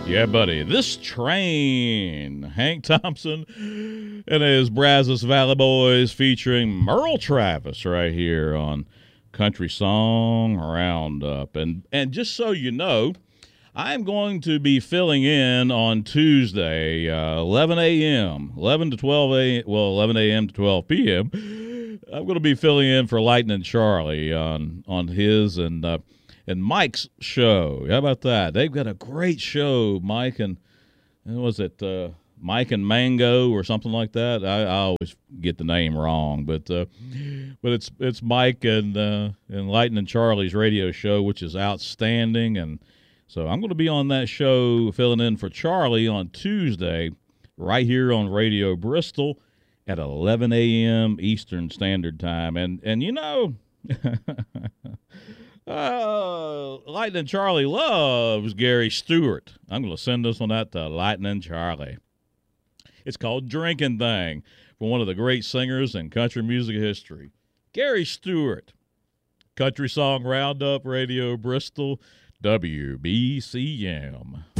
Yeah, buddy. This train, Hank Thompson and his Brazos Valley Boys featuring Merle Travis right here on Country Song Roundup. And just so you know, I'm going to be filling in on Tuesday, 11 a.m., 11 to 12 a.m., well, 11 a.m. to 12 p.m. I'm going to be filling in for Lightning Charlie on his and Mike's show. How about that? They've got a great show, Mike and was it Mike and Mango or something like that? I always get the name wrong, but it's Mike and Lightning Charlie's radio show, which is outstanding. And so I'm going to be on that show filling in for Charlie on Tuesday, right here on Radio Bristol at 11 a.m. Eastern Standard Time. And you know. Lightning Charlie loves Gary Stewart. I'm going to send this one out to Lightning Charlie. It's called Drinking Thing for one of the great singers in country music history, Gary Stewart. Country Song Roundup, Radio Bristol, WBCM.